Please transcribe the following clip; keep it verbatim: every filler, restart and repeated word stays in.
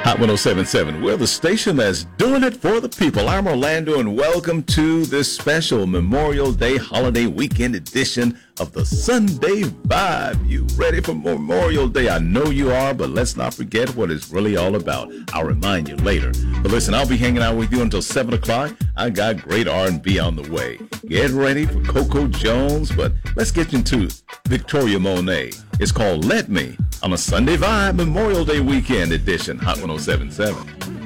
Hot ten seventy-seven. We're the station that's doing it for the people. I'm Orlando, and welcome to this special Memorial Day holiday weekend edition of the Sunday Vibe. You ready for Memorial Day? I know you are, but let's not forget what it's really all about. I'll remind you later. But listen, I'll be hanging out with you until seven o'clock. I got great R and B on the way. Get ready for Coco Jones, but let's get into Victoria Monet. It's called Let Me on a Sunday Vibe Memorial Day weekend edition. Hot ten seventy-seven.